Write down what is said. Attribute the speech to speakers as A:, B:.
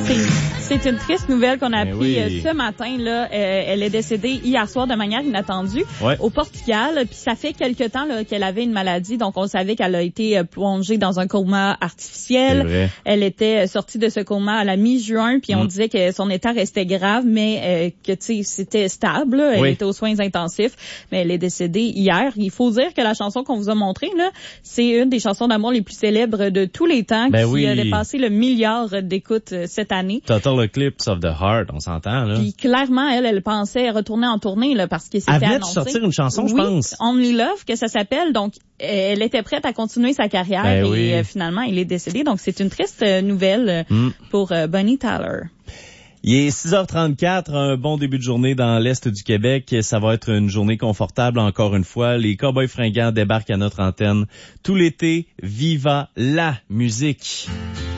A: C'est une triste nouvelle qu'on a appris
B: oui.
A: ce matin. Là, elle est décédée hier soir de manière inattendue au Portugal. Puis ça fait quelque temps là, qu'elle avait une maladie, donc on savait qu'elle a été plongée dans un coma artificiel. Elle était sortie de ce coma à la mi-juin, puis on disait que son état restait grave, mais que tu sais c'était stable. Là. Elle était aux soins intensifs, mais elle est décédée hier. Il faut dire que la chanson qu'on vous a montrée là, c'est une des chansons d'amour les plus célèbres de tous les temps, qui a dépassé le milliard d'écoutes cette année.
B: Total Eclipse of the Heart, on s'entend, là.
A: Puis clairement, elle pensait retourner en tournée, là, parce que c'était annoncé.
B: Elle venait de sortir une chanson, je pense.
A: Only Love, que ça s'appelle. Donc, elle était prête à continuer sa carrière et finalement, elle est décédée. Donc, c'est une triste nouvelle pour Bonnie Tyler.
B: Il est 6h34, un bon début de journée dans l'Est du Québec. Ça va être une journée confortable encore une fois. Les Cowboys fringants débarquent à notre antenne tout l'été. Viva la musique!